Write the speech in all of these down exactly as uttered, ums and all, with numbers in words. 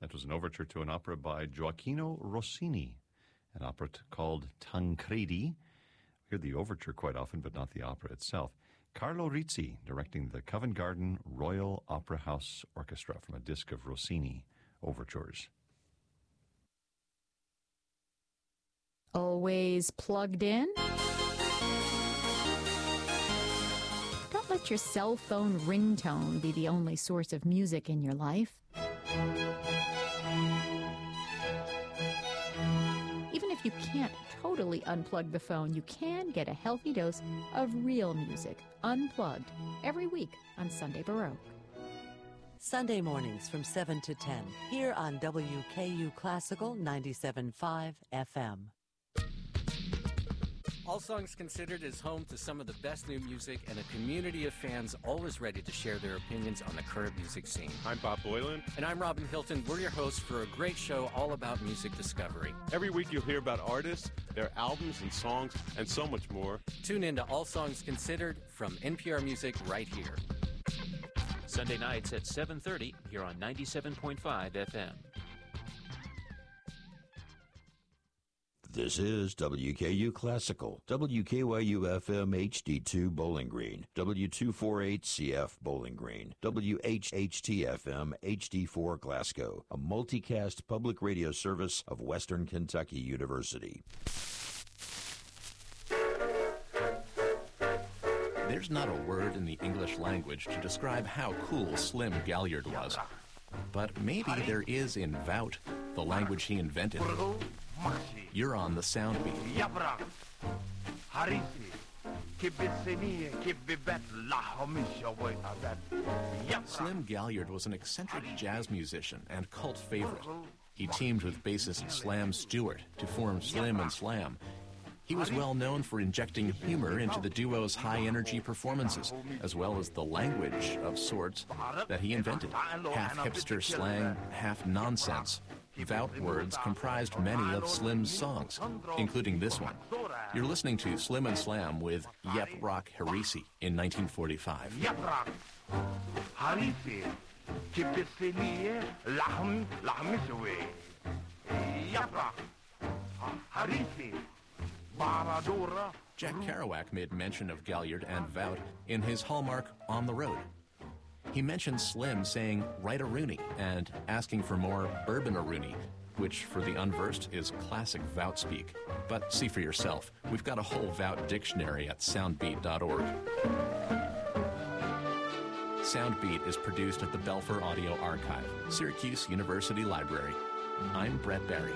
That was an overture to an opera by Gioacchino Rossini, an opera t- called Tancredi. We hear the overture quite often, but not the opera itself. Carlo Rizzi directing the Covent Garden Royal Opera House Orchestra from a disc of Rossini overtures. Always plugged in? Don't let your cell phone ringtone be the only source of music in your life. Even if you can't totally unplug the phone, you can get a healthy dose of real music, unplugged, every week on Sunday Baroque. Sunday mornings from seven to ten, here on W K U Classical ninety-seven point five F M. All Songs Considered is home to some of the best new music and a community of fans always ready to share their opinions on the current music scene. I'm Bob Boylan. And I'm Robin Hilton. We're your hosts for a great show all about music discovery. Every week you'll hear about artists, their albums and songs, and so much more. Tune in to All Songs Considered from N P R Music right here. Sunday nights at seven thirty here on ninety-seven point five F M. This is W K U Classical, W K Y U F M H D two Bowling Green, W two forty-eight C F Bowling Green, W H H T F M H D four Glasgow, a multicast public radio service of Western Kentucky University. There's not a word in the English language to describe how cool Slim Gaillard was. But maybe there is in Vout, the language he invented. You're on the sound beat. Slim Gaillard was an eccentric jazz musician and cult favorite. He teamed with bassist Slam Stewart to form Slim and Slam. He was well known for injecting humor into the duo's high-energy performances, as well as the language of sorts that he invented. Half hipster slang, half nonsense. Vout words comprised many of Slim's songs, including this one. You're listening to Slim and Slam with Yep Rock Harisi in nineteen forty-five. Yep Rock Harisi Kibisiliye Lahm Lahmiswe Yep Rock Harisi Baradora. Jack Kerouac made mention of Gaillard and Vout in his hallmark On the Road. He mentioned Slim saying, "Write a Rooney," and asking for more Bourbon-a-Rooney, which for the unversed is classic Vout speak. But see for yourself. We've got a whole Vout dictionary at soundbeat dot org. Soundbeat is produced at the Belfer Audio Archive, Syracuse University Library. I'm Brett Barry.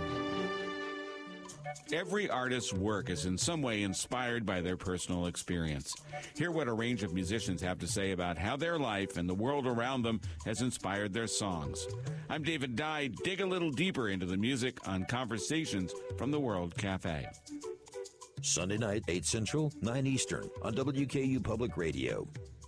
Every artist's work is in some way inspired by their personal experience. Hear what a range of musicians have to say about how their life and the world around them has inspired their songs. I'm David Dye. Dig a little deeper into the music on Conversations from the World Cafe. Sunday night, eight Central, nine Eastern on W K U Public Radio.